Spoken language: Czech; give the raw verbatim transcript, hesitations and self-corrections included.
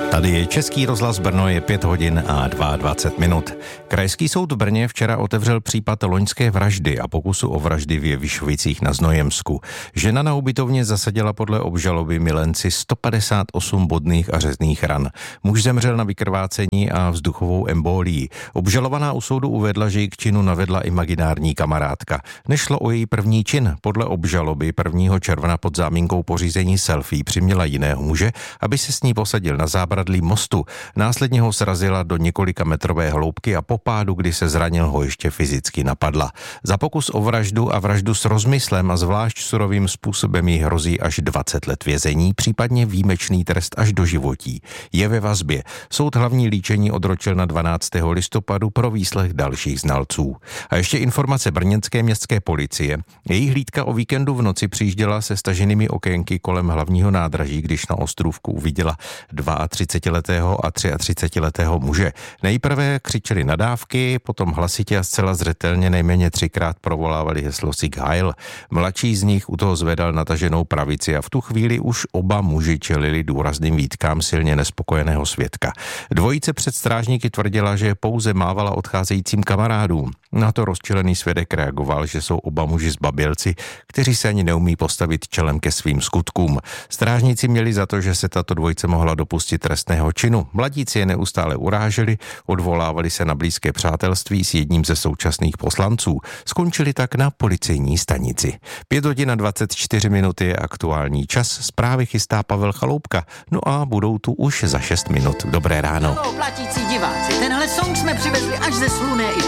Tady je Český rozhlas Brno, je pět hodin a dvacet dva minut. Krajský soud v Brně včera otevřel případ loňské vraždy a pokusu o vraždy v Jevišovicích na Znojemsku. Žena na ubytovně zasadila podle obžaloby milenci sto padesát osm bodných a řezných ran. Muž zemřel na vykrvácení a vzduchovou embolii. Obžalovaná u soudu uvedla, že ji k činu navedla imaginární kamarádka. Nešlo o její první čin. Podle obžaloby prvního června pod záminkou pořízení selfie přiměla jiného muže, aby se s ní posadil na zábradlí mostu. Následně ho srazila do několika metrové hloubky a po pádu, kdy se zranil, ho ještě fyzicky napadla. Za pokus o vraždu a vraždu s rozmyslem a zvlášť surovým způsobem jí hrozí až dvacet let vězení, případně výjimečný trest až do životí. Je ve vazbě. Soud hlavní líčení odročil na dvanáctého listopadu pro výslech dalších znalců. A ještě informace brněnské městské policie. Její hlídka o víkendu v noci přijížděla se staženými okénky kolem hlavního nádraží, když na ostrůvku uviděla třicetiletého a třiatřicetiletého muže. Nejprve křičeli nadávky, potom hlasitě a zcela zřetelně nejméně třikrát provolávali heslo Sieg Heil. Mladší z nich u toho zvedal nataženou pravici a v tu chvíli už oba muži čelili důrazným výtkám silně nespokojeného svědka. Dvojice před strážníky tvrdila, že pouze mávala odcházejícím kamarádům. Na to rozčilený svědek reagoval, že jsou oba muži zbabělci, kteří se ani neumí postavit čelem ke svým skutkům. Strážníci měli za to, že se tato dvojice mohla dopustit trestného činu. Mladíci je neustále uráželi, odvolávali se na blízké přátelství s jedním ze současných poslanců. Skončili tak na policejní stanici. pět hodin a dvacet čtyři minuty je aktuální čas. Zprávy chystá Pavel Chaloupka. No a budou tu už za šest minut. Dobré ráno. Haló, platící diváci, tenhle song jsme přivezli až ze slunné